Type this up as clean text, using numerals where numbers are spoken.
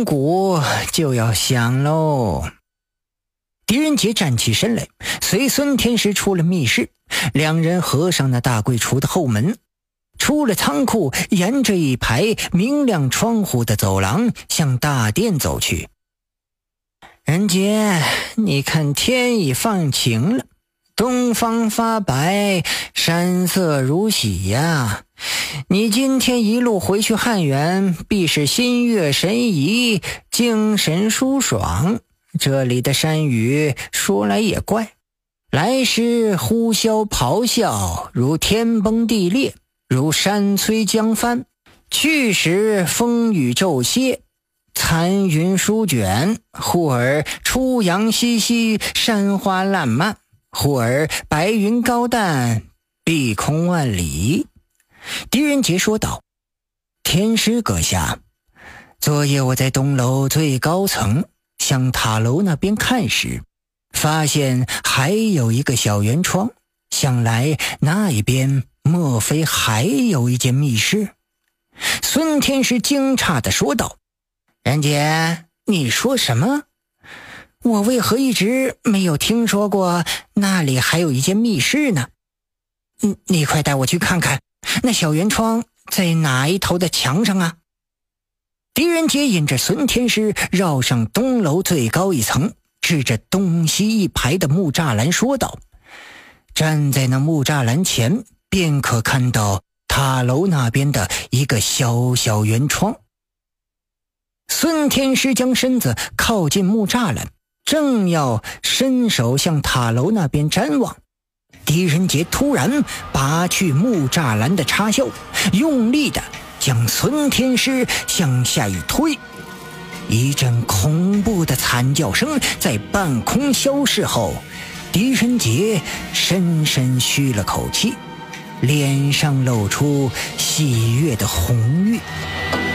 钟鼓就要响喽。狄仁杰站起身来，随孙天师出了密室，两人合上那大柜橱的后门，出了仓库，沿着一排明亮窗户的走廊向大殿走去。仁杰，你看天已放晴了，东方发白，山色如洗呀。你今天一路回去汉源，必是心悦神怡，精神舒爽。这里的山雨说来也怪，来时呼啸咆哮，如天崩地裂，如山摧江翻；去时风雨骤歇，残云舒卷，忽而初阳西兮，山花烂漫；忽而白云高淡，碧空万里。狄仁杰说道：天师阁下，昨夜我在东楼最高层向塔楼那边看时，发现还有一个小圆窗，想来那一边莫非还有一间密室？孙天师惊诧地说道：仁杰，你说什么？我为何一直没有听说过那里还有一间密室呢？你快带我去看看，那小圆窗在哪一头的墙上啊？狄仁杰引着孙天师绕上东楼最高一层，指着东西一排的木栅栏说道：站在那木栅栏前，便可看到塔楼那边的一个小小圆窗。孙天师将身子靠近木栅栏，正要伸手向塔楼那边瞻望，狄仁杰突然拔去木栅栏的插销，用力地将孙天师向下一推，一阵恐怖的惨叫声在半空消逝后，狄仁杰深深吁了口气，脸上露出喜悦的红晕。